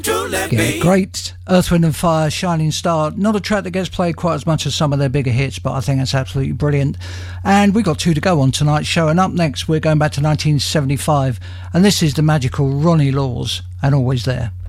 Yeah, great Earth, Wind and Fire, Shining Star. Not a track that gets played quite as much as some of their bigger hits, but I think it's absolutely brilliant. And we've got two to go on tonight's show. And up next, we're going back to 1975. And this is the magical Ronnie Laws and Always There.